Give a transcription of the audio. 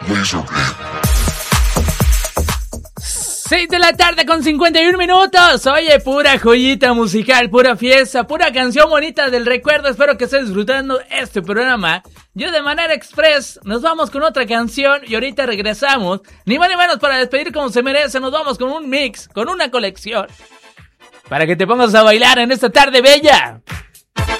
6 de la tarde con 51 minutos. Oye, pura joyita musical, pura fiesta, pura canción bonita del recuerdo. Espero que estés disfrutando este programa. Yo de manera express nos vamos con otra canción y ahorita regresamos. Ni más ni menos para despedir como se merece. Nos vamos con un mix, con una colección, para que te pongas a bailar en esta tarde bella.